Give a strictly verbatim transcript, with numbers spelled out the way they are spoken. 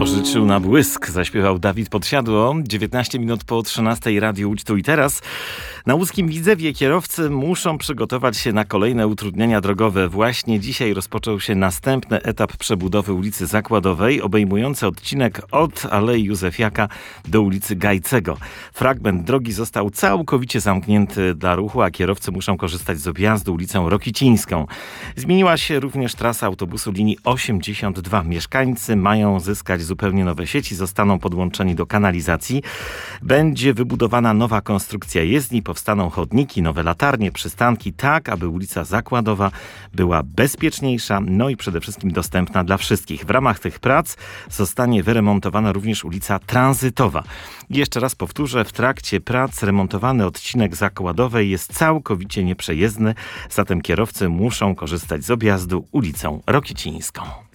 Pożyczył na błysk, zaśpiewał Dawid Podsiadło. dziewiętnaście minut po trzynastej, Radio Łódź tu i teraz. Na łódzkim Widzewie kierowcy muszą przygotować się na kolejne utrudnienia drogowe. Właśnie dzisiaj rozpoczął się następny etap przebudowy ulicy Zakładowej, obejmujący odcinek od Alei Józefiaka do ulicy Gajcego. Fragment drogi został całkowicie zamknięty dla ruchu, a kierowcy muszą korzystać z objazdu ulicą Rokicińską. Zmieniła się również trasa autobusu linii osiemdziesiąt dwa. Mieszkańcy mają zyskać zupełnie nowe sieci, zostaną podłączeni do kanalizacji. Będzie wybudowana nowa konstrukcja jezdni, powstaną chodniki, nowe latarnie, przystanki, tak aby ulica Zakładowa była bezpieczniejsza, no i przede wszystkim dostępna dla wszystkich. W ramach tych prac zostanie wyremontowana również ulica Tranzytowa. I jeszcze raz powtórzę, w trakcie prac remontowany odcinek Zakładowej jest całkowicie nieprzejezdny, zatem kierowcy muszą korzystać z objazdu ulicą Rokicińską.